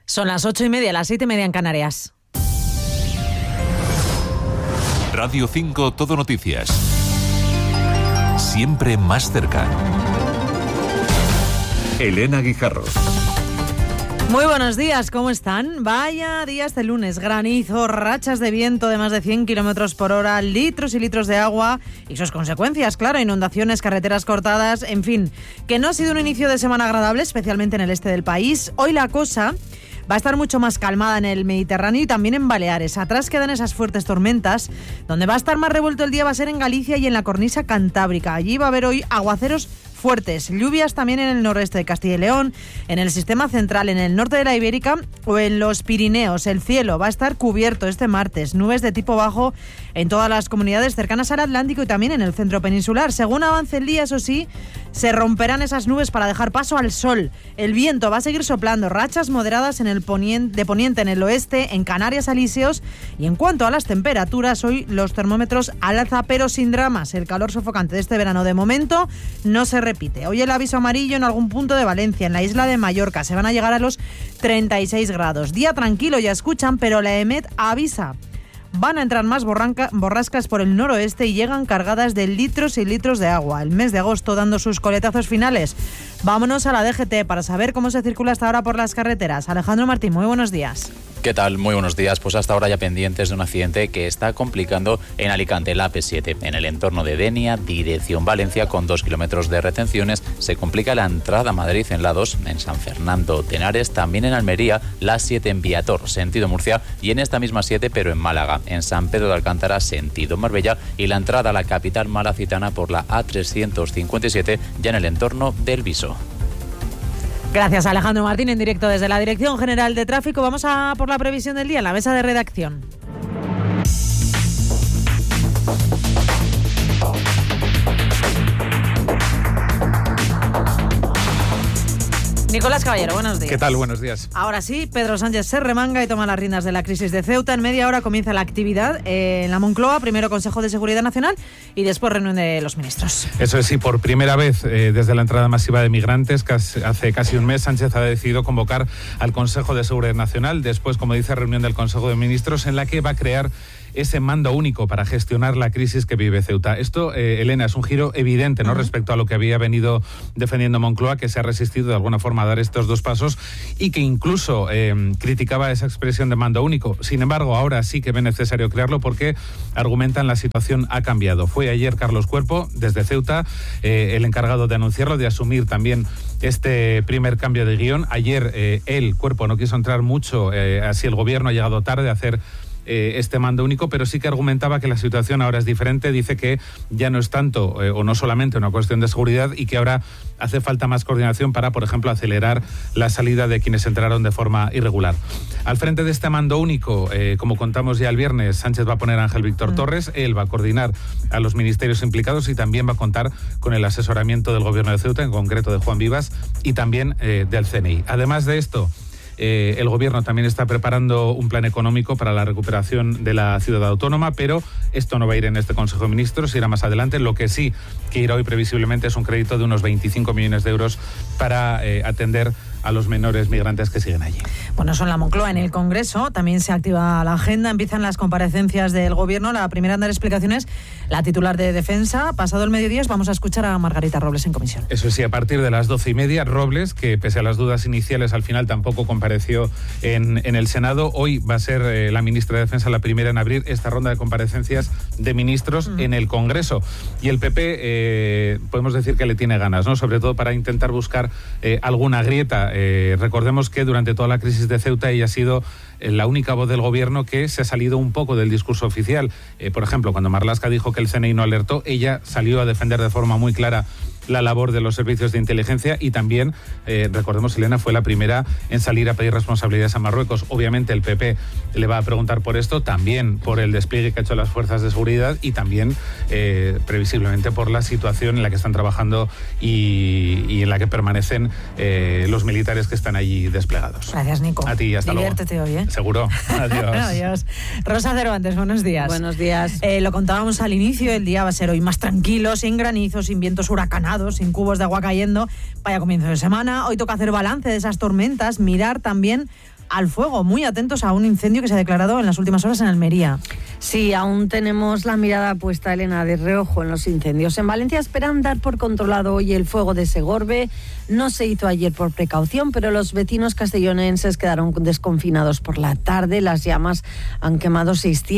Son las 8:30, las 7:30 en Canarias. Radio 5 Todo Noticias. Siempre más cerca. Elena Guijarro. Muy buenos días, ¿cómo están? Vaya días de lunes, granizo, rachas de viento de más de 100 kilómetros por hora, litros y litros de agua y sus consecuencias, claro, inundaciones, carreteras cortadas, en fin, que no ha sido un inicio de semana agradable, especialmente en el este del país. Hoy la cosa va a estar mucho más calmada en el Mediterráneo y también en Baleares. Atrás quedan esas fuertes tormentas. Donde va a estar más revuelto el día va a ser en Galicia y en la cornisa cantábrica. Allí va a haber hoy aguaceros fuertes, lluvias también en el noroeste de Castilla y León, en el sistema central, en el norte de la Ibérica o en los Pirineos. El cielo va a estar cubierto este martes, nubes de tipo bajo en todas las comunidades cercanas al Atlántico y también en el centro peninsular. Según avance el día, eso sí, se romperán esas nubes para dejar paso al sol. El viento va a seguir soplando, rachas moderadas en el de poniente en el oeste, en Canarias, Alíseos. Y en cuanto a las temperaturas, hoy los termómetros al alza, pero sin dramas. El calor sofocante de este verano de momento no se repite. Hoy el aviso amarillo en algún punto de Valencia, en la isla de Mallorca. Se van a llegar a los 36 grados. Día tranquilo, ya escuchan, pero la EMET avisa. Van a entrar más borrascas por el noroeste y llegan cargadas de litros y litros de agua. El mes de agosto dando sus coletazos finales. Vámonos a la DGT para saber cómo se circula hasta ahora por las carreteras. Alejandro Martín, muy buenos días. ¿Qué tal? Muy buenos días. Pues hasta ahora ya pendientes de un accidente que está complicando en Alicante, la AP7, en el entorno de Denia, dirección Valencia, con 2 kilómetros de retenciones. Se complica la entrada a Madrid en la 2, en San Fernando de Henares, también en Almería, la 7 en Viator, sentido Murcia, y en esta misma 7, pero en Málaga, en San Pedro de Alcántara, sentido Marbella, y la entrada a la capital malacitana por la A357, ya en el entorno del Viso. Gracias, Alejandro Martín, en directo desde la Dirección General de Tráfico. Vamos a por la previsión del día en la mesa de redacción. Nicolás Caballero, buenos días. ¿Qué tal? Buenos días. Ahora sí, Pedro Sánchez se remanga y toma las riendas de la crisis de Ceuta. En media hora comienza la actividad en la Moncloa, primero Consejo de Seguridad Nacional y después reunión de los ministros. Eso es, sí, por primera vez desde la entrada masiva de migrantes, hace casi un mes, Sánchez ha decidido convocar al Consejo de Seguridad Nacional, después, como dice, reunión del Consejo de Ministros, en la que va a crear ese mando único para gestionar la crisis que vive Ceuta. Esto, Elena, es un giro evidente, ¿no?, respecto a lo que había venido defendiendo Moncloa, que se ha resistido de alguna forma a dar estos dos pasos y que incluso criticaba esa expresión de mando único. Sin embargo, ahora sí que ve necesario crearlo porque argumentan la situación ha cambiado. Fue ayer Carlos Cuerpo, desde Ceuta, el encargado de anunciarlo, de asumir también este primer cambio de guión. Ayer el Cuerpo no quiso entrar mucho, así el gobierno ha llegado tarde a hacer este mando único, pero sí que argumentaba que la situación ahora es diferente. Dice que ya no es tanto o no solamente una cuestión de seguridad y que ahora hace falta más coordinación para, por ejemplo, acelerar la salida de quienes entraron de forma irregular. Al frente de este mando único, como contamos ya el viernes, Sánchez va a poner a Ángel Víctor Torres. Él va a coordinar a los ministerios implicados y también va a contar con el asesoramiento del Gobierno de Ceuta, en concreto de Juan Vivas, y también del CNI. Además de esto, el Gobierno también está preparando un plan económico para la recuperación de la ciudad autónoma, pero esto no va a ir en este Consejo de Ministros, irá más adelante. Lo que sí que irá hoy previsiblemente es un crédito de unos 25 millones de euros para atender a los menores migrantes que siguen allí. Bueno, son la Moncloa. En el Congreso también se activa la agenda, empiezan las comparecencias del Gobierno. La primera en dar explicaciones, la titular de Defensa. Pasado el mediodía vamos a escuchar a Margarita Robles en comisión. Eso sí, a partir de las 12:30, Robles, que pese a las dudas iniciales al final tampoco compareció en el Senado, hoy va a ser la ministra de Defensa la primera en abrir esta ronda de comparecencias de ministros en el Congreso. Y el PP podemos decir que le tiene ganas, ¿no?, sobre todo para intentar buscar alguna grieta. Recordemos que durante toda la crisis de Ceuta ella ha sido la única voz del Gobierno que se ha salido un poco del discurso oficial. Por ejemplo, cuando Marlaska dijo que el CNI no alertó, ella salió a defender de forma muy clara la labor de los servicios de inteligencia y también, recordemos, Elena fue la primera en salir a pedir responsabilidades a Marruecos. Obviamente el PP le va a preguntar por esto, también por el despliegue que ha hecho las fuerzas de seguridad y también, previsiblemente, por la situación en la que están trabajando y en la que permanecen los militares que están allí desplegados. Gracias, Nico. A ti, hasta Diviértete luego. Hoy, ¿eh? Seguro. Adiós. Adiós. Rosa Cervantes, buenos días. Buenos días. Lo contábamos al inicio, el día va a ser hoy más tranquilo, sin granizo, sin vientos huracanados, sin cubos de agua cayendo. Vaya comienzo de semana. Hoy toca hacer balance de esas tormentas, mirar también al fuego. Muy atentos a un incendio que se ha declarado en las últimas horas en Almería. Sí, aún tenemos la mirada puesta, Elena, de reojo en los incendios. En Valencia esperan dar por controlado hoy el fuego de Segorbe. No se hizo ayer por precaución, pero los vecinos castellonenses quedaron desconfinados por la tarde. Las llamas han quemado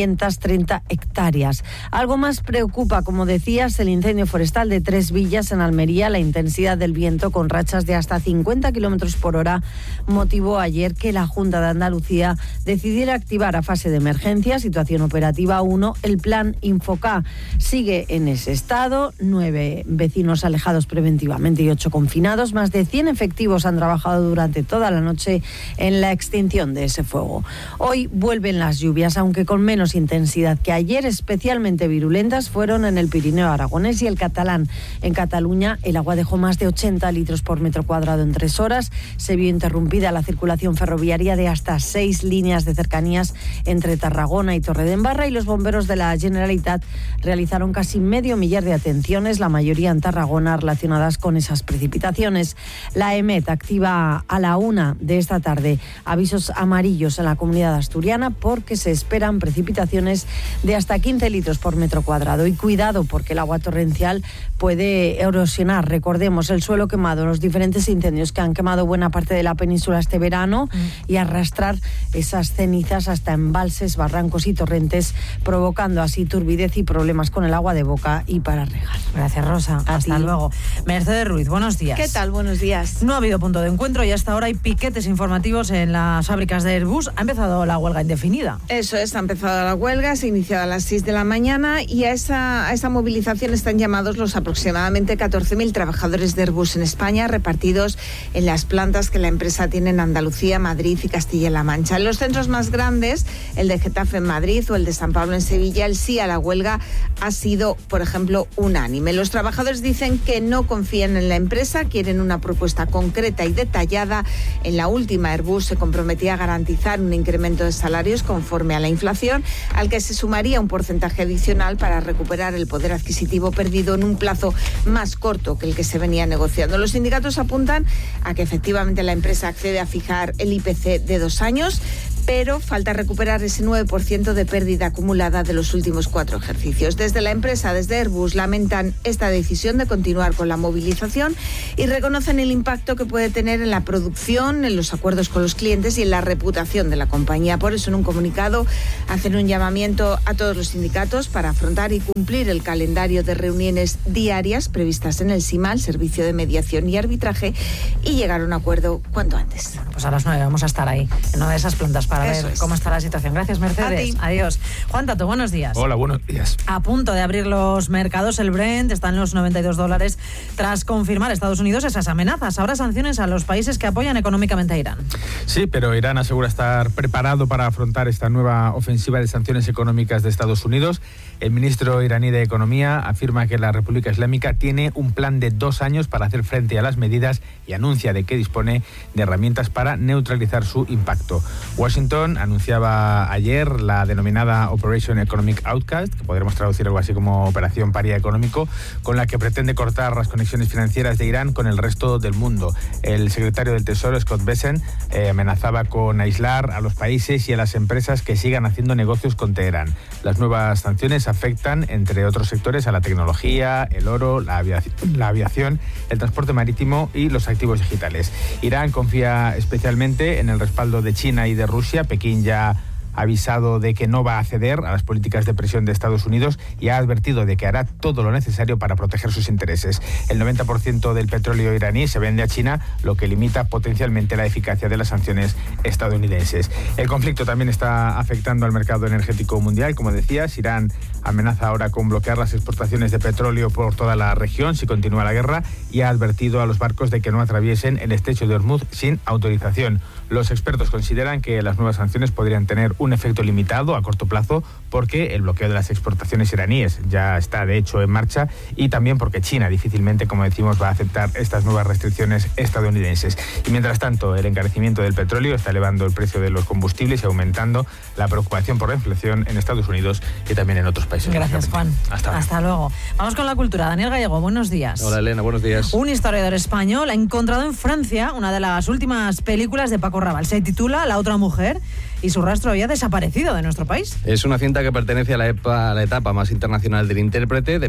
630 hectáreas. Algo más preocupa, como decías, el incendio forestal de 3 villas en Almería. La intensidad del viento, con rachas de hasta 50 kilómetros por hora, motivó ayer que la Junta de Andalucía decidiera activar a fase de emergencia, situación operativa 1, el plan Infoca. Sigue en ese estado, 9 vecinos alejados preventivamente y 8 confinados. Más de 100 efectivos han trabajado durante toda la noche en la extinción de ese fuego. Hoy vuelven las lluvias, aunque con menos intensidad que ayer. Especialmente virulentas fueron en el Pirineo aragonés y el catalán. En Cataluña, el agua dejó más de 80 litros por metro cuadrado en 3 horas. Se vio interrumpida la circulación ferroviaria de hasta 6 líneas de cercanías entre Tarragona y Torredembarra, y los bomberos de la Generalitat realizaron casi 500.000 de atenciones, la mayoría en Tarragona, relacionadas con esas precipitaciones. La EMET activa a la 1 de esta tarde avisos amarillos en la comunidad asturiana porque se esperan precipitaciones de hasta 15 litros por metro cuadrado. Y cuidado, porque el agua torrencial puede erosionar, recordemos, el suelo quemado, los diferentes incendios que han quemado buena parte de la península este verano, y arrastrar esas cenizas hasta embalses, barrancos y torrentes, provocando así turbidez y problemas con el agua de boca y para regar. Gracias, Rosa. Hasta luego. Mercedes Ruiz, buenos días. ¿Qué tal? Buenos días. No ha habido punto de encuentro y hasta ahora hay piquetes informativos en las fábricas de Airbus. Ha empezado la huelga indefinida. Eso es, ha empezado la huelga, se ha iniciado a las 6 de la mañana y a esa movilización están llamados los aproximadamente 14.000 trabajadores de Airbus en España, repartidos en las plantas que la empresa tiene en Andalucía, Madrid y Castilla-La Mancha. En los centros más grandes, el de Getafe en Madrid o el de San Pablo en Sevilla, el sí a la huelga ha sido, por ejemplo, unánime. Los trabajadores dicen que no confían en la empresa, quieren una propuesta concreta y detallada. En la última, Airbus se comprometía a garantizar un incremento de salarios conforme a la inflación, al que se sumaría un porcentaje adicional para recuperar el poder adquisitivo perdido en un plazo más corto que el que se venía negociando. Los sindicatos apuntan a que efectivamente la empresa accede a fijar el IPC de 2 años, pero falta recuperar ese 9% de pérdida acumulada de los últimos 4 ejercicios. Desde la empresa, desde Airbus, lamentan esta decisión de continuar con la movilización y reconocen el impacto que puede tener en la producción, en los acuerdos con los clientes y en la reputación de la compañía. Por eso, en un comunicado, hacen un llamamiento a todos los sindicatos para afrontar y cumplir el calendario de reuniones diarias previstas en el SIMA, el Servicio de Mediación y Arbitraje, y llegar a un acuerdo cuanto antes. Bueno, pues a las 9 vamos a estar ahí, en una de esas plantas, para ver cómo está la situación. Gracias, Mercedes. Adiós. Juan Tato, buenos días. Hola, buenos días. A punto de abrir los mercados, el Brent está en los $92 tras confirmar Estados Unidos esas amenazas. Ahora sanciones a los países que apoyan económicamente a Irán. Sí, pero Irán asegura estar preparado para afrontar esta nueva ofensiva de sanciones económicas de Estados Unidos. El ministro iraní de Economía afirma que la República Islámica tiene un plan de 2 años para hacer frente a las medidas y anuncia de que dispone de herramientas para neutralizar su impacto. Washington anunciaba ayer la denominada Operation Economic Outcast, que podremos traducir algo así como Operación Paria Económico, con la que pretende cortar las conexiones financieras de Irán con el resto del mundo. El secretario del Tesoro, Scott Bessent, amenazaba con aislar a los países y a las empresas que sigan haciendo negocios con Teherán. Las nuevas sanciones afectan, entre otros sectores, a la tecnología, el oro, la aviación, el transporte marítimo y los activos digitales. Irán confía especialmente en el respaldo de China y de Rusia. Pekín ya ha avisado de que no va a ceder a las políticas de presión de Estados Unidos y ha advertido de que hará todo lo necesario para proteger sus intereses. El 90% del petróleo iraní se vende a China, lo que limita potencialmente la eficacia de las sanciones estadounidenses. El conflicto también está afectando al mercado energético mundial. Como decías, Irán amenaza ahora con bloquear las exportaciones de petróleo por toda la región si continúa la guerra y ha advertido a los barcos de que no atraviesen el estrecho de Hormuz sin autorización. Los expertos consideran que las nuevas sanciones podrían tener un un efecto limitado a corto plazo porque el bloqueo de las exportaciones iraníes ya está de hecho en marcha y también porque China difícilmente, como decimos, va a aceptar estas nuevas restricciones estadounidenses. Y mientras tanto, el encarecimiento del petróleo está elevando el precio de los combustibles y aumentando la preocupación por la inflación en Estados Unidos y también en otros países. Gracias, Juan. Hasta luego. Vamos con la cultura. Daniel Gallego, buenos días. Hola, Elena, buenos días. Un historiador español ha encontrado en Francia una de las últimas películas de Paco Rabanne. Se titula La otra mujer y su rastro había desaparecido de nuestro país. Es una cinta que pertenece a la etapa más internacional del intérprete, de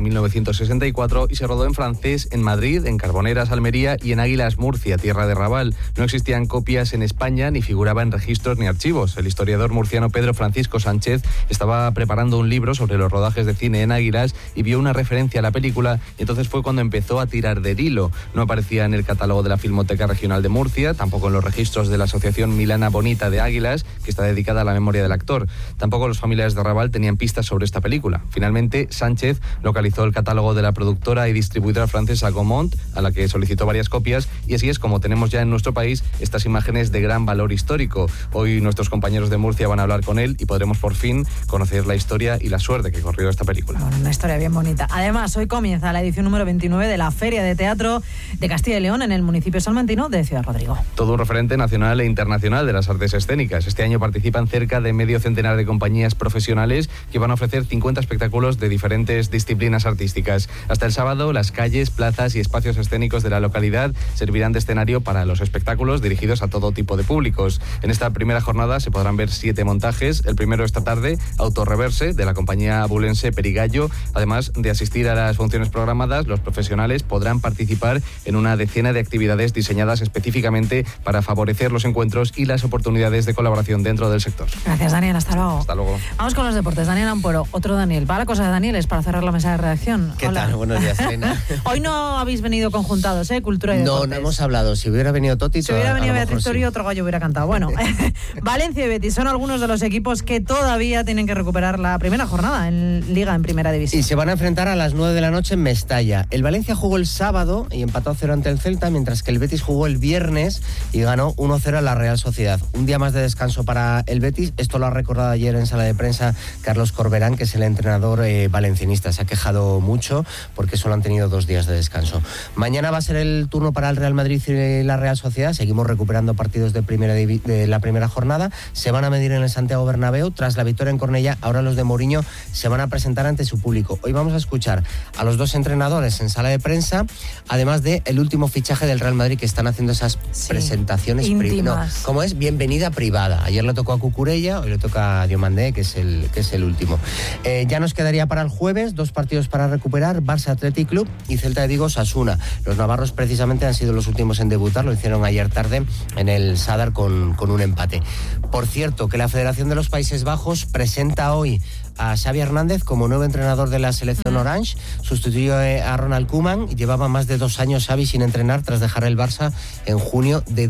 1964, y se rodó en francés en Madrid, en Carboneras, Almería y en Águilas, Murcia, tierra de Raval. No existían copias en España ni figuraba en registros ni archivos. El historiador murciano Pedro Francisco Sánchez estaba preparando un libro sobre los rodajes de cine en Águilas y vio una referencia a la película y entonces fue cuando empezó a tirar del hilo. No aparecía en el catálogo de la Filmoteca Regional de Murcia, tampoco en los registros de la Asociación Milana Bonita de Águilas, que está dedicada a la memoria del actor. Tampoco los familiares de Raval tenían pistas sobre esta película. Finalmente, Sánchez localizó el catálogo de la productora y distribuidora francesa Gaumont, a la que solicitó varias copias, y así es como tenemos ya en nuestro país estas imágenes de gran valor histórico. Hoy nuestros compañeros de Murcia van a hablar con él y podremos por fin conocer la historia y la suerte que corrió esta película. Bueno, una historia bien bonita. Además, hoy comienza la edición número 29 de la Feria de Teatro de Castilla y León en el municipio salmantino de Ciudad Rodrigo. Todo un referente nacional e internacional de las artes escénicas. Este año participan cerca de medio centenar de compañías profesionales que van a ofrecer 50 espectáculos de diferentes disciplinas artísticas. Hasta el sábado, las calles, plazas y espacios escénicos de la localidad servirán de escenario para los espectáculos dirigidos a todo tipo de públicos. En esta primera jornada se podrán ver 7 montajes. El primero esta tarde, Autorreverse, de la compañía abulense Perigallo. Además de asistir a las funciones programadas, los profesionales podrán participar en una decena de actividades diseñadas específicamente para favorecer los encuentros y las oportunidades de colaboración dentro del sector. Gracias, Daniel. Hasta luego. Hasta luego. Vamos con los deportes. Daniel Ampuero, otro Daniel. Va la cosa de Daniel, es para cerrar la mesa de redacción. ¿Qué Hola. tal? Buenos días, Elena. Hoy no habéis venido conjuntados, Cultura y deportes. No hemos hablado. Si hubiera venido Toti... Si hubiera venido Beatriz Tori, sí. otro gallo hubiera cantado. Bueno, Valencia y Betis son algunos de los equipos que todavía tienen que recuperar la primera jornada en Liga, en Primera División. Y se van a enfrentar a las 9 de la noche en Mestalla. El Valencia jugó el sábado y empató a 0 ante el Celta, mientras que el Betis jugó el viernes y ganó 1-0 a la Real Sociedad. Un día más de descanso para el Betis. Esto lo ha recordado ayer en sala de prensa Carlos Corberán, que es el entrenador valencianista. Se ha quejado mucho porque solo han tenido 2 días de descanso. Mañana va a ser el turno para el Real Madrid y la Real Sociedad. Seguimos recuperando partidos de la primera jornada. Se van a medir en el Santiago Bernabéu. Tras la victoria en Cornellá, ahora los de Mourinho se van a presentar ante su público. Hoy vamos a escuchar a los 2 entrenadores en sala de prensa, además de el último fichaje del Real Madrid, que están haciendo esas presentaciones íntimas. ¿Cómo es? Bienvenida privada. Ayer le tocó a Cucurella, hoy le toca a Diomandé, que es el último. Ya nos quedaría para el jueves 2 partidos para recuperar: Barça Athletic Club y Celta de Vigo Osasuna. Los navarros precisamente han sido los últimos en debutar, lo hicieron ayer tarde en el Sadar con un empate. Por cierto, que la Federación de los Países Bajos presenta hoy a Xavi Hernández como nuevo entrenador de la selección Orange. Sustituyó a Ronald Koeman y llevaba más de 2 años Xavi sin entrenar tras dejar el Barça en junio de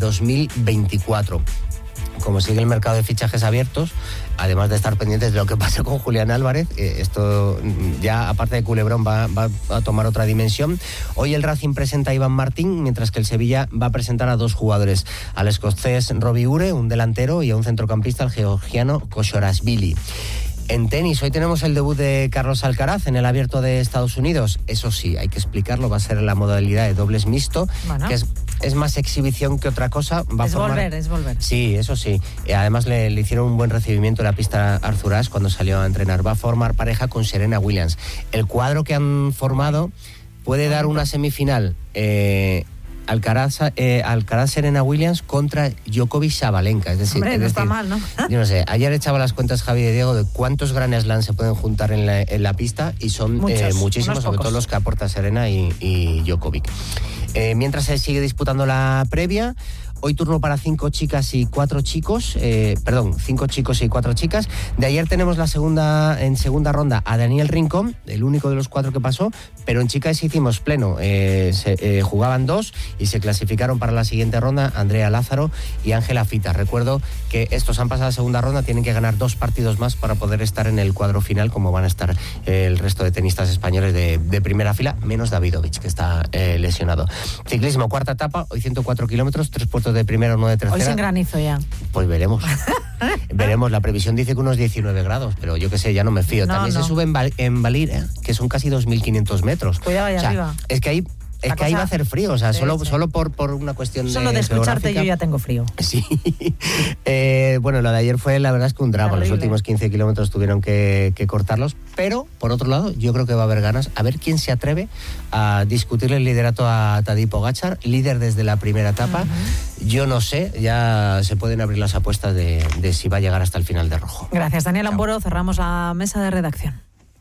2024. Como sigue el mercado de fichajes abiertos, además de estar pendientes de lo que pasa con Julián Álvarez, esto ya, aparte de Culebrón, va a tomar otra dimensión. Hoy el Racing presenta a Iván Martín, mientras que el Sevilla va a presentar a 2 jugadores: al escocés Robbie Ure, un delantero, y a un centrocampista, el georgiano Koshorashvili. En tenis, hoy tenemos el debut de Carlos Alcaraz en el Abierto de Estados Unidos. Eso sí, hay que explicarlo, va a ser la modalidad de dobles mixto, bueno, que es más exhibición que otra cosa. Es volver. Sí, eso sí. Además le hicieron un buen recibimiento en la pista Arthur Ashe cuando salió a entrenar. Va a formar pareja con Serena Williams. El cuadro que han formado puede dar una semifinal Alcaraz Serena Williams contra Djokovic Sabalenka. Es decir, hombre, no está mal, ¿no? Yo no sé, ayer echaba las cuentas Javi de Diego de cuántos Grand Slam se pueden juntar en la pista, y son muchísimos, sobre todo los que aporta Serena y Djokovic. Mientras se sigue disputando la previa, hoy turno para 5 chicas y 4 chicos, 5 chicos y 4 chicas. De ayer tenemos en segunda ronda a Daniel Rincón, el único de los 4 que pasó, pero en chicas hicimos pleno. Jugaban 2 y se clasificaron para la siguiente ronda Andrea Lázaro y Ángela Fita. Recuerdo que estos han pasado a segunda ronda, tienen que ganar 2 partidos más para poder estar en el cuadro final, como van a estar el resto de tenistas españoles de primera fila, menos Davidovich, que está lesionado. Ciclismo, cuarta etapa, hoy 104 kilómetros, 3 puertos puestos de primera o no de tercera. Hoy sin granizo ya. Pues veremos. Veremos, la previsión dice que unos 19 grados, pero yo qué sé, ya no me fío. También se sube en Valira, que son casi 2.500 metros. Cuidado allá arriba. Es que ahí va a hacer frío, o sea, solo por una cuestión solo de escucharte geográfica. yo ya tengo frío. Sí. Bueno, lo de ayer fue, la verdad es que un drama. Los últimos 15 kilómetros tuvieron que cortarlos, pero, por otro lado, yo creo que va a haber ganas. A ver quién se atreve a discutirle el liderato a Tadej Pogačar, líder desde la primera etapa. Yo no sé, ya se pueden abrir las apuestas de si va a llegar hasta el final de rojo. Gracias, Daniel Amboro. Cerramos la mesa de redacción.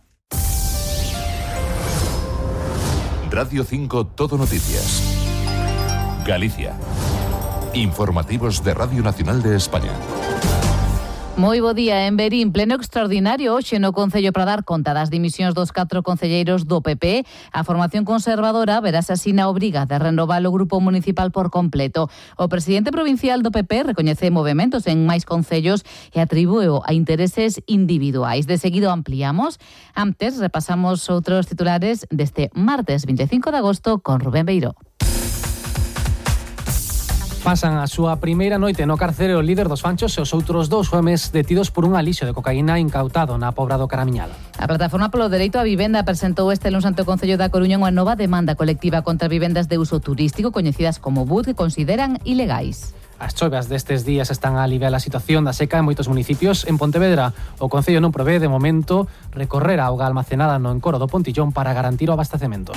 Radio 5 Todo Noticias. Galicia. Informativos de Radio Nacional de España. Moi bo día. En Verín, pleno extraordinario hoxe no Concello para dar conta das dimisións dos 4 concelleiros do PP. A formación conservadora verase así na obriga de renovar o grupo municipal por completo. O presidente provincial do PP recoñece movementos en máis concellos e atribúeo a intereses individuais. De seguido ampliamos. Antes repasamos outros titulares deste martes 25 de agosto con Rubén Beiró. Pasan a súa primeira noite no carcere o líder dos Fanchos e os outros 2 homes detidos por un alixo de cocaína incautado na Pobra do Caramiñal. A Plataforma polo Dereito á Vivenda presentou este luns ante o Concello da Coruña unha nova demanda colectiva contra vivendas de uso turístico coñecidas como BUT que consideran ilegais. As choivas destes días están a aliviar a situación da seca en moitos municipios. En Pontevedra, o Concello non prevé de momento recorrer a auga almacenada no encoro do Pontillón para garantir o abastecemento.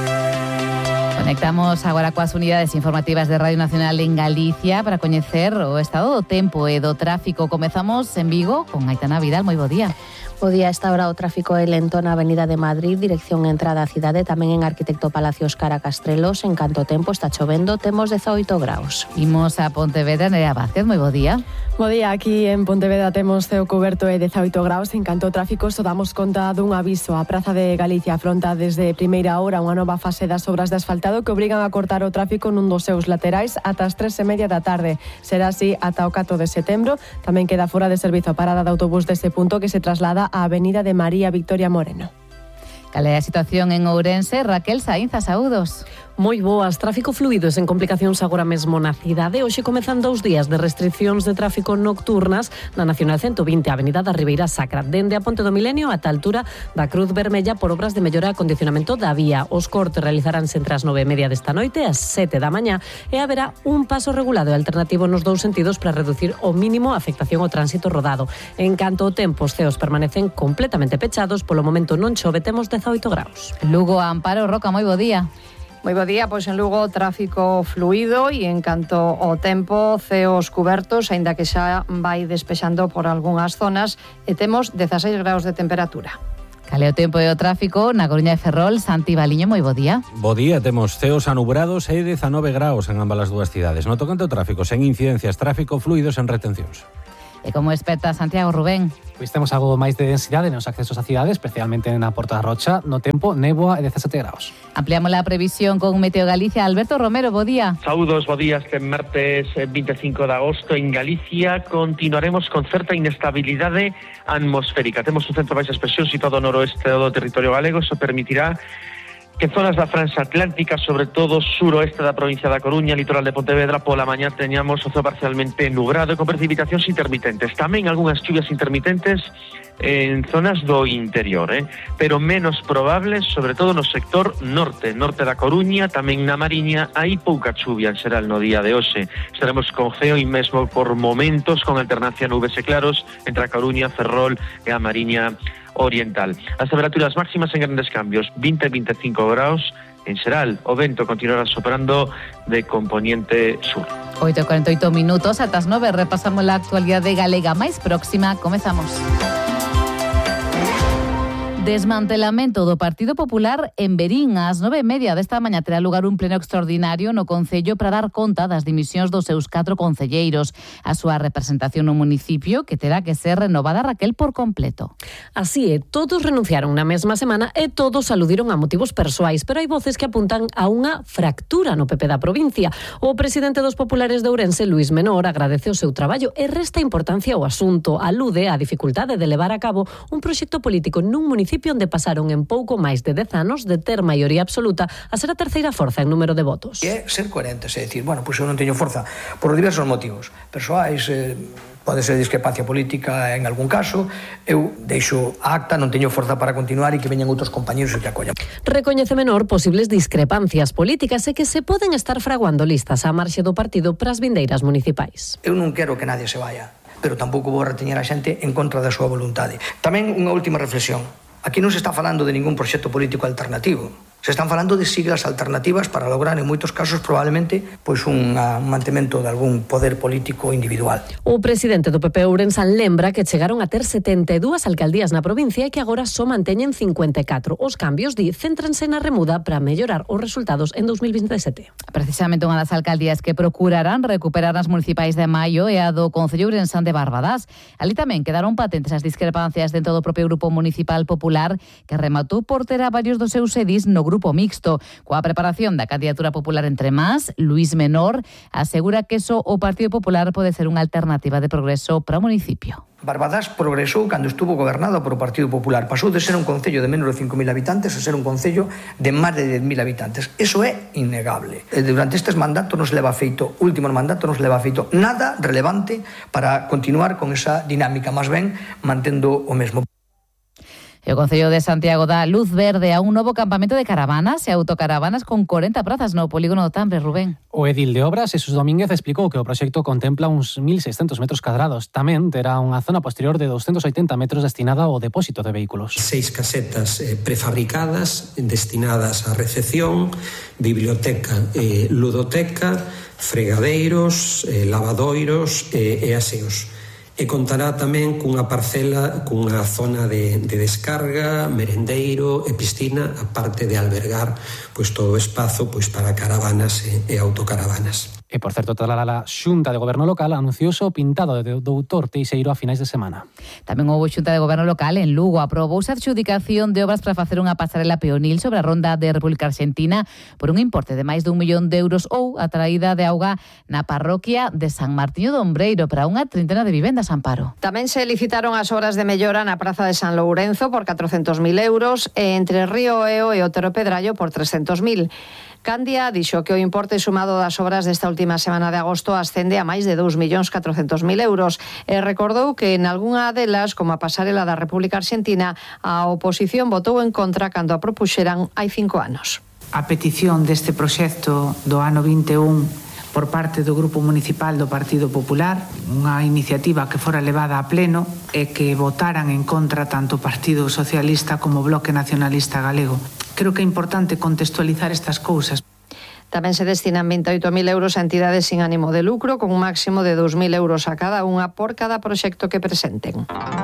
Conectamos agora coas unidades informativas de Radio Nacional en Galicia para coñecer o estado do tempo e do tráfico. Comezamos en Vigo con Aitana Vidal. Moi bo día. O día a esta hora o tráfico é lento na Avenida de Madrid, dirección entrada á cidade, tamén en Arquitecto Palacios cara a Castrelos. En canto tempo está chovendo, temos 18 graus. Imos a Pontevedra, Nerea Vázquez, moi bo día. Bo día, aquí en Pontevedra temos ceo coberto e 18 graus. En canto tráfico, só damos conta dun aviso. A Praza de Galicia afronta desde primeira hora unha nova fase das obras de asfaltado que obrigan a cortar o tráfico nun dos seus laterais ata as 3:30 da tarde. Será así ata o 4 de setembro. Tamén queda fora de servizo a parada de autobús dese punto que se traslada a Avenida de María Victoria Moreno. Cal é a situación en Ourense? Raquel Sainz, saúdos. Moi boas, tráfico fluido sen complicacións agora mesmo na cidade. Hoxe comezan 2 días de restriccións de tráfico nocturnas na Nacional 120, Avenida da Ribeira Sacra, dende a Ponte do Milenio ata a altura da Cruz Vermella por obras de mellora e acondicionamento da vía. Os cortes realizaránse entre as 9:30 desta noite e as 7 da mañá e haberá un paso regulado e alternativo nos dous sentidos para reducir ao mínimo a afectación ao tránsito rodado. En canto ao tempo, os ceos permanecen completamente pechados, polo momento non chove, temos 18 graus. Lugo, Amparo Roca, moi bo día. Moi bo día, pois en Lugo tráfico fluido e en canto ao tempo, ceos cubertos, aínda que xa vai despexando por algunhas zonas e temos 16 graus de temperatura. Cal é o tempo e o tráfico na Coruña de Ferrol? Santi Baliño, moi bo día. Bo día, temos ceos anubrados e 19 graus en ambas as dúas cidades. No tocante ao tráfico, sen incidencias, tráfico fluido sen retencións. E como experta Santiago Rubén? Pois temos algo máis de densidade nos accesos á cidade, especialmente na Porta da Rocha. No tempo, néboa e 17 graus. Ampliamos a previsión con Meteo Galicia. Alberto Romero, bo día. Saúdos, bo día. Este martes 25 de agosto en Galicia continuaremos con certa inestabilidade atmosférica. Temos un centro de baixas presións situado ao noroeste do territorio galego. Iso permitirá que en zonas da franxa atlántica, sobre todo suroeste da provincia da Coruña, litoral de Pontevedra, pola mañá teñamos o ceo parcialmente nublado con precipitacións intermitentes. Tamén algunhas chuvias intermitentes en zonas do interior, pero menos probables, sobre todo no sector norte da Coruña, tamén na Mariña, hai pouca chuvia en xeral no día de hoxe. Estaremos con ceo e mesmo por momentos con alternancia nubes e claros entre a Coruña, Ferrol e a Mariña Oriental. As temperaturas máximas en grandes cambios, 20 e 25 graus. En xeral, o vento continuará soprando de componente sur. 8:48 minutos, ata as 9, repasamos a actualidade galega máis próxima. Comezamos. Desmantelamento do Partido Popular en Verín. Ás 9:30 desta mañá terá lugar un pleno extraordinario no Concello para dar conta das dimisións dos seus 4 concelleiros. A súa representación no municipio que terá que ser renovada, Raquel, por completo. Así é, todos renunciaron na mesma semana e todos aludiron a motivos persoais, pero hai voces que apuntan a unha fractura no PP da provincia. O presidente dos populares de Ourense, Luís Menor, agradece o seu traballo e resta importancia ao asunto. Alude á dificultade de levar a cabo un proxecto político nun municipio municipio onde pasaron en pouco máis de 10 anos de ter maioría absoluta a ser a terceira forza en número de votos. É ser coherentes, é dicir, bueno, pois eu non teño forza por diversos motivos persoais, pode ser discrepancia política en algún caso, eu deixo a acta, non teño forza para continuar e que veñan outros compañeros e que acollan. Recoñece Menor posibles discrepancias políticas e que se poden estar fraguando listas á marxe do partido para as vindeiras municipais. Eu non quero que nadie se vaya, pero tampouco vou reteñer a xente en contra da súa voluntade. Tamén unha última reflexión. Aquí non se está falando de ningún proxecto político alternativo. Se están falando de siglas alternativas para lograr, en moitos casos, probablemente, pois un mantemento de algún poder político individual. O presidente do PP Ourensán lembra que chegaron a ter 72 alcaldías na provincia e que agora só manteñen 54. Os cambios, céntranse na remuda para mellorar os resultados en 2027. Precisamente unha das alcaldías que procurarán recuperar as municipais de maio é a do Concello Ourensán de Barbadás. Ali tamén quedaron patentes as discrepancias dentro do propio Grupo Municipal Popular, que rematou por ter a varios dos seus edis no Grupo Mixto. Coa preparación da candidatura popular entre más, Luis Menor asegura que só o Partido Popular pode ser unha alternativa de progreso para o municipio. Barbadás progresou cando estuvo gobernado por o Partido Popular. Pasou de ser un concello de menos de 5.000 habitantes a ser un concello de máis de 10.000 habitantes. Eso é innegable. Durante estes mandatos nos leva feito, últimos mandatos nos leva feito nada relevante para continuar con esa dinámica, máis ben mantendo o mesmo. E o Concello de Santiago dá luz verde a un novo campamento de caravanas e autocaravanas con 40 prazas no polígono do Tambre, Rubén. O edil de Obras, Jesús Domínguez, explicou que o proxecto contempla uns 1.600 metros cadrados. Tamén terá unha zona posterior de 280 metros destinada ao depósito de vehículos. 6 casetas prefabricadas destinadas á recepción, biblioteca, ludoteca, fregadeiros, lavadoiros e aseos. E contará tamén cunha parcela, cunha zona de descarga, merendeiro e piscina, aparte de albergar pois todo o espazo pois para caravanas e autocaravanas. E, por certo, toda a Xunta de Goberno Local anunciouse o pintado de doutor Teixeiro a finais de semana. Tamén houve Xunta de Goberno Local en Lugo. Aprobouse a adxudicación de obras para facer unha pasarela peonil sobre a ronda de República Argentina por un importe de máis de 1 millón de euros ou a traída de auga na parroquia de San Martiño do Ombreiro para unha trintena de vivendas, Amparo. Tamén se licitaron as obras de mellora na Praza de San Lourenzo por 400.000 euros e entre Río Eo e Otero Pedrallo por 300.000. Candia dixo que o importe sumado das obras desta última semana de agosto ascende a máis de 2.400.000 euros e recordou que en algunha delas, como a pasarela da República Argentina, a oposición votou en contra cando a propuxeran hai 5 anos. A petición deste proxecto do ano 21 por parte do Grupo Municipal do Partido Popular, unha iniciativa que fora levada a pleno e que votaran en contra tanto o Partido Socialista como o Bloque Nacionalista Galego. Creo que é importante contextualizar estas cousas. Tamén se destinan 28.000 euros a entidades sin ánimo de lucro, con un máximo de 2.000 euros a cada unha por cada proxecto que presenten.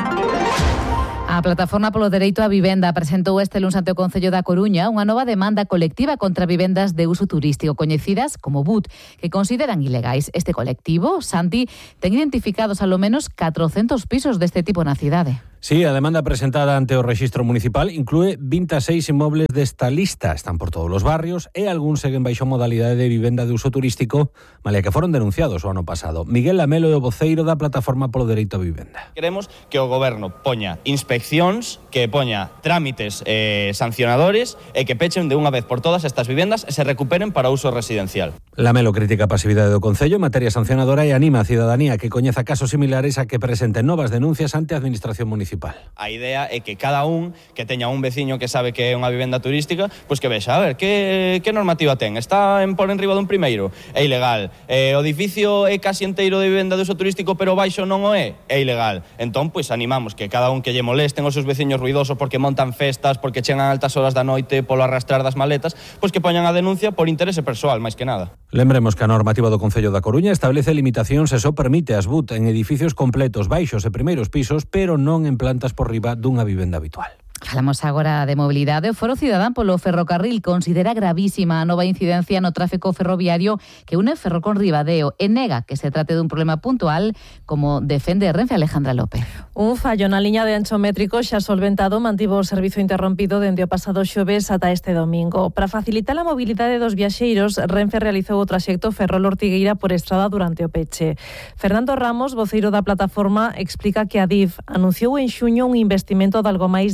A Plataforma polo Dereito á Vivenda presentou este luns ante o Concello da Coruña unha nova demanda colectiva contra vivendas de uso turístico coñecidas como BUT, que consideran ilegais. Este colectivo, Santi, ten identificados alo menos 400 pisos deste tipo na cidade. Sí, a demanda presentada ante o Rexistro Municipal inclúe 26 inmobles desta lista. Están por todos os barrios e algúns seguen baixo modalidade de vivenda de uso turístico, malia que foron denunciados o ano pasado. Miguel Lamelo é o voceiro da Plataforma polo Dereito á Vivenda. Queremos que o Goberno poña inspeccións, que poña trámites sancionadores e que pechen de unha vez por todas estas vivendas e se recuperen para uso residencial. Lamelo critica a pasividade do Concello en materia sancionadora e anima a cidadanía que coñeza casos similares a que presenten novas denuncias ante a Administración Municipal. A idea é que cada un que teña un veciño que sabe que é unha vivenda turística, pois que vexa, a ver, que normativa ten? Está por enriba dun primeiro? É ilegal. O edificio é casi enteiro de vivenda de uso turístico, pero baixo non o é? É ilegal. Entón, pois animamos que cada un que lle molesten os seus veciños ruidosos porque montan festas, porque chegan a altas horas da noite, polo arrastrar das maletas, pois que poñan a denuncia por interese persoal, máis que nada. Lembremos que a normativa do Concello da Coruña establece limitacións e só permite as BUT en edificios completos, baixos e primeiros pisos, pero non en plantas por riba dunha vivenda habitual. Falamos agora de mobilidade. O Foro Cidadán polo ferrocarril considera gravísima a nova incidencia no tráfico ferroviario que une Ferrol con Ribadeo e nega que se trate dun problema puntual, como defende Renfe Alejandra López. Un fallo na liña de ancho métrico xa solventado mantivo o servizo interrompido dende o pasado xoves ata este domingo. Para facilitar a mobilidade dos viaxeiros, Renfe realizou o traxecto Ferrol-Ortigueira por estrada durante o peche. Fernando Ramos, voceiro da plataforma, explica que a DIF anunciou en xuño un investimento de algo máis de 3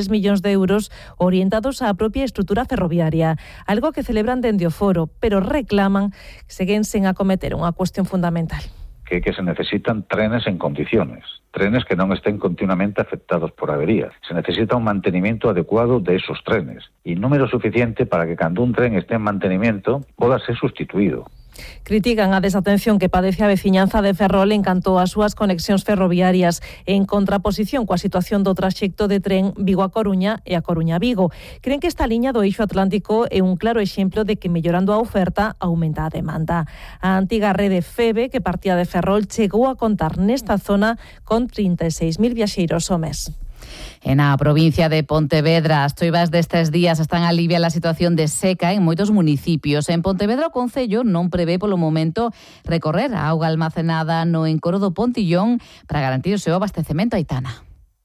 3 millóns de euros orientados á propia estrutura ferroviaria, algo que celebran dende o foro, pero reclaman que seguen sen acometer unha cuestión fundamental. Que se necesitan trenes en condiciones, trenes que non estén continuamente afectados por averías. Se necesita un mantenimiento adecuado de esos trenes y número suficiente para que cando un tren esté en mantenimiento poda ser sustituído. Critican a desatención que padece a veciñanza de Ferrol en canto ás súas conexións ferroviarias, en contraposición coa situación do traxecto de tren Vigo a Coruña e a Coruña a Vigo. Creen que esta liña do eixo atlántico é un claro exemplo de que mellorando a oferta aumenta a demanda. A antiga rede FEBE, que partía de Ferrol, chegou a contar nesta zona con 36.000 viaxeiros ao mes. En a provincia de Pontevedra, as choivas destes días están a aliviar a situación de seca en moitos municipios. En Pontevedra, o Concello non prevé polo momento recorrer a auga almacenada no encoro do Pontillón para garantir o seu abastecemento. Aitana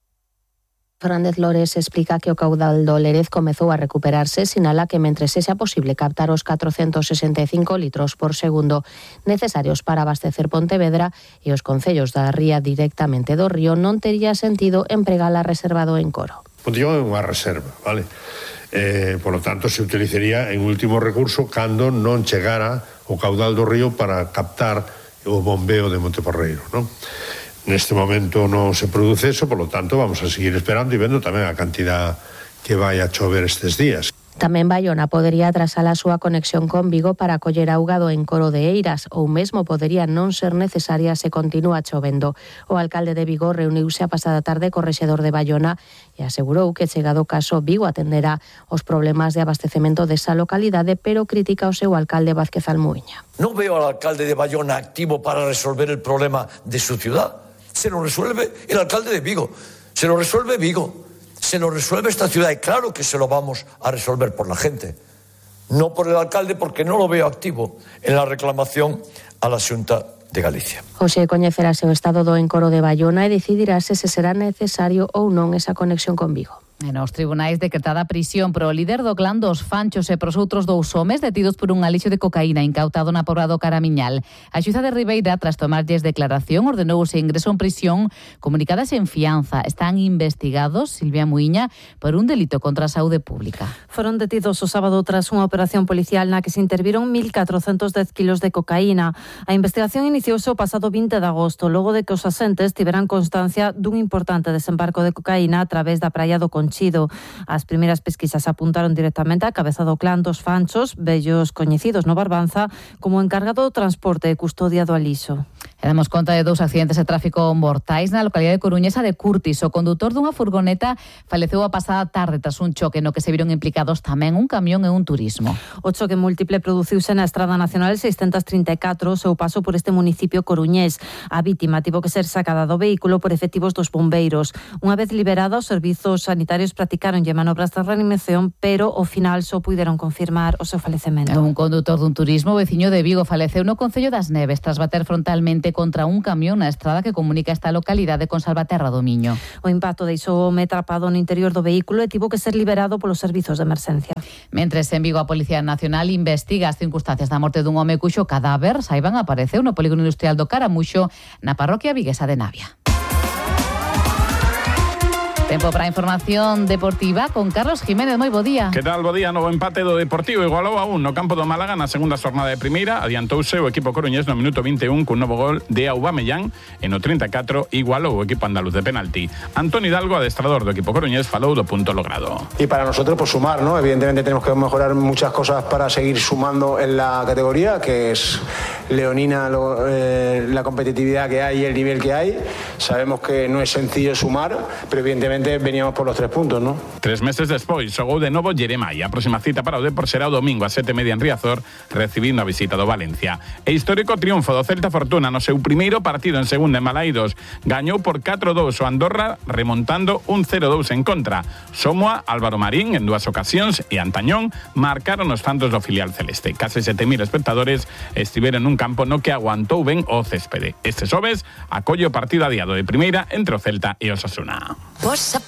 Fernández Lores explica que o caudal do Lérez comezou a recuperarse, sinala que mentres sexa posible captar os 465 litros por segundo necesarios para abastecer Pontevedra e os concellos da ría directamente do río, non tería sentido empregala reserva do encoro. Pontillón é unha reserva, vale? Por lo tanto, se utilizaría en último recurso cando non chegara o caudal do río para captar o bombeo de Monteporreiro, non? Neste momento non se produce eso, por lo tanto vamos a seguir esperando e vendo tamén a cantidad que vai a chover estes días. Tamén Baiona podería atrasar a súa conexión con Vigo para coller auga do encoro de Eiras, ou mesmo podería non ser necesaria se continúa chovendo. O alcalde de Vigo reuniuse a pasada tarde co rexedor de Baiona e asegurou que, chegado o caso, Vigo atenderá os problemas de abastecemento desa localidade, pero critica o seu alcalde Vázquez Almuiña. Non veo al alcalde de Baiona activo para resolver el problema de su ciudad. Se lo resuelve el alcalde de Vigo, se lo resuelve Vigo, se lo resuelve esta ciudad y claro que se lo vamos a resolver por la gente, no por el alcalde porque no lo veo activo en la reclamación a la Xunta de Galicia. Hoxe coñecerase o estado do encoro de Baiona e decidirase se será necesario ou non esa conexión con Vigo. En os tribunais decretada prisión pro líder do clan dos Fanchos e pros outros 2 homes detidos por un alixo de cocaína incautado na Pobrado Caramiñal. A xuza de Ribeira, tras tomarlles declaración, ordenou o seu ingreso en prisión comunicadas en fianza. Están investigados, Silvia Muiña, por un delito contra a saúde pública. Foron detidos o sábado tras unha operación policial na que se interviron 1.410 kilos de cocaína. A investigación iniciouse o pasado 20 de agosto, logo de que os asentes tiveran constancia dun importante desembarco de cocaína a través da praia do Conchido. As primeiras pesquisas apuntaron directamente á cabeza do clan dos Fanchos, vellos coñecidos no Barbanza, como encargado do transporte e custodia do alixo. E damos conta de 2 accidentes de tráfico mortais na localidade coruñesa de Curtis. O condutor dunha furgoneta faleceu a pasada tarde tras un choque no que se viron implicados tamén un camión e un turismo. O choque múltiple produciuse na Estrada Nacional 634, o seu paso por este municipio coruñés. A vítima tivo que ser sacada do vehículo por efectivos dos bombeiros. Unha vez liberada, os servizos sanitarios practicaronlle manobras de reanimación, pero ao final só puideron confirmar o seu falecemento. Un condutor dun turismo veciño de Vigo faleceu no Concello das Neves tras bater frontalmente contra un camión na estrada que comunica esta localidade con Salvaterra do Miño. O impacto deixou o home atrapado no interior do vehículo e tivo que ser liberado polos servizos de emerxencia. Mentres en Vigo a Policía Nacional investiga as circunstancias da morte dun home cuxo cadáver, saiban, apareceu no polígono industrial do Caramuxo na parroquia viguesa de Navia. Tempo para a información deportiva con Carlos Jiménez. Moi bo día. Que tal, bo día? Novo empate do Deportivo igualou a 1 no campo do Málaga na segunda xornada de primeira. Adiantouse o equipo coruñés no minuto 21 cun novo gol de Aubameyang e no 34 igualou o equipo andaluz de penalti. Antón Hidalgo, adestrador do equipo coruñés, falou do punto logrado. Y para nosotros, pues sumar, ¿no? Evidentemente tenemos que mejorar muchas cosas para seguir sumando en la categoría, que es leonina la competitividad que hay y el nivel que hay. Sabemos que no es sencillo sumar, pero evidentemente veníamos por los 3 puntos, ¿no? 3 meses despois, xogou de novo Jeremai. A próxima cita para o Depor será o domingo a 7:30 en Riazor, recibindo a visita do Valencia. E histórico triunfo do Celta Fortuna no seu primeiro partido en segunda en Balaídos. Gañou por 4-2 o Andorra, remontando un 0-2 en contra. Somoa, Álvaro Marín en 2 ocasións e Antañón marcaron os tantos do filial celeste. Case 7.000 espectadores estiveron nun campo no que aguantou ben o céspede. Este xoves acolle o partido adiado de primeira entre o Celta e o Osasuna.